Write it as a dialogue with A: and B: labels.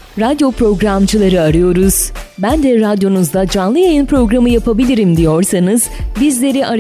A: Radyo programcıları arıyoruz. Ben de radyonuzda canlı yayın programı yapabilirim diyorsanız bizleri arayın.